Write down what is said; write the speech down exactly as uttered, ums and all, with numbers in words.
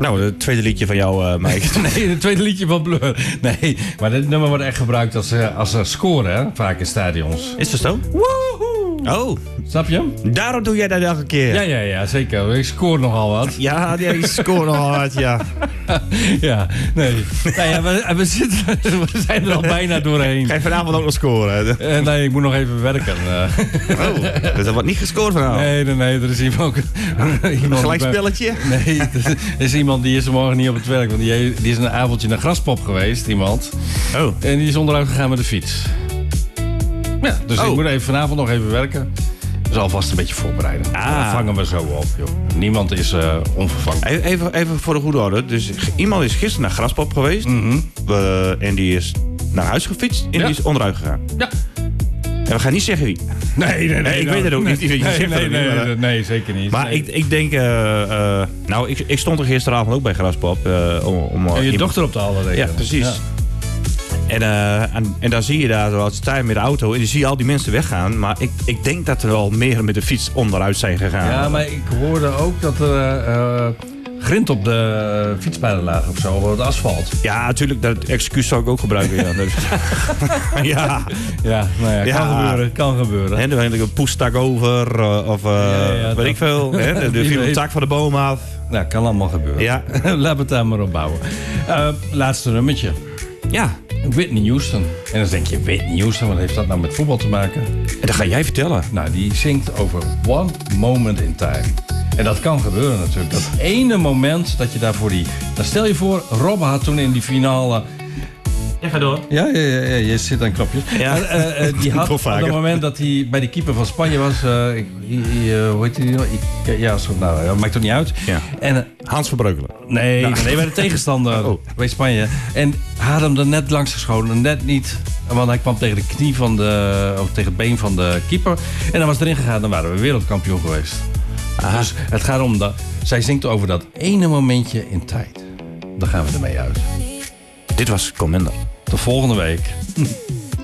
Nou, het tweede liedje van jou, uh, Mike. Nee, het tweede liedje van Blur. Nee, maar dit nummer wordt echt gebruikt als, als een score, hè? Vaak in stadions. Is dat zo? Woehoe! Oh. Snap je hem? Daarom doe jij dat elke keer. Ja, ja, ja, zeker. Ik scoor nogal wat. Ja, ja ik scoor nogal wat, ja. Ja, nee. Nou ja, we, we, zitten, we zijn er al bijna doorheen. Ga je vanavond ook nog scoren? Uh, nee, ik moet nog even werken. Uh. Oh, dus er wordt niet gescoord vanavond? Nee, nee, nee. Er is iemand... Een gelijkspelletje? Nee, er is iemand die is morgen niet op het werk. Want die, die is een avondje naar Graspop geweest, iemand. Oh. En die is onderuit gegaan met de fiets. Ja, dus oh. ik moet even vanavond nog even werken. Dus alvast een beetje voorbereiden. Ah. Dan vangen we zo op, joh. Niemand is uh, onvervangbaar. Even, even voor de goede orde. Dus iemand is gisteren naar Graspop geweest. Mm-hmm. Uh, en die is naar huis gefietst. En ja. die is onderuit gegaan. Ja. En we gaan niet zeggen wie. Nee, nee, nee. nee ik nou, weet het ook nee, niet. Je nee, zegt nee, het nee, niet, nee, maar, nee, zeker niet. Maar nee. ik, ik denk... Uh, uh, nou, ik, ik stond er gisteravond ook bij Graspop. Uh, om, om, en je iemand... dochter op te halen, denk ik. Ja, precies. Ja. En, uh, en, en dan zie je daar zo, sta je met de auto en dan zie je al die mensen weggaan. Maar ik, ik denk dat er wel meer met de fiets onderuit zijn gegaan. Ja, maar ik hoorde ook dat er uh, grind op de fietspijlen lagen of zo, op het asfalt. Ja, natuurlijk, dat excuus zou ik ook gebruiken. Ja, ja. Ja, nou ja, kan ja. gebeuren, kan gebeuren. En dan een poes stak over, uh, of uh, ja, ja, weet dat... ik veel. Hè? Er viel een tak van de boom af. Nou, kan allemaal gebeuren. Ja. Laten we het daar maar op bouwen. Uh, laatste nummertje. Ja. Whitney Houston. En dan denk je, Whitney Houston, wat heeft dat nou met voetbal te maken? En dat ga jij vertellen. Nou, die zingt over one moment in time. En dat kan gebeuren natuurlijk. Dat ene moment dat je daarvoor die... Dan stel je voor, Robben had toen in die finale... Ja, ga door. Ja, ja, ja, ja, je zit aan knopjes. Ja. Maar, uh, uh, die had op het moment dat hij bij de keeper van Spanje was... Uh, ik, uh, hoe heet die nou? Ik, ja, zo, nou, dat maakt toch niet uit. Ja. En, uh, Hans Verbreukelen. Nee, nou. nee, bij de tegenstander oh. bij Spanje. En hij had hem er net langs geschoten. Net niet, want hij kwam tegen de knie van de... of tegen het been van de keeper. En dan was erin gegaan, dan waren we wereldkampioen geweest. Aha. Dus het gaat om dat... Zij zingt over dat ene momentje in tijd. Daar gaan we ermee uit. Dit was Commander. Tot volgende week.